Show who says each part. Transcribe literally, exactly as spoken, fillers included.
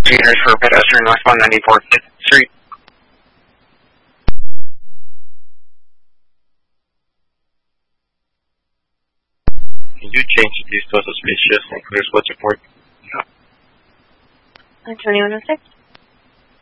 Speaker 1: Meters for pedestrian northbound ninety-fourth Street.
Speaker 2: Can you change this to suspicious and clear spot report?
Speaker 3: On twenty-one oh six.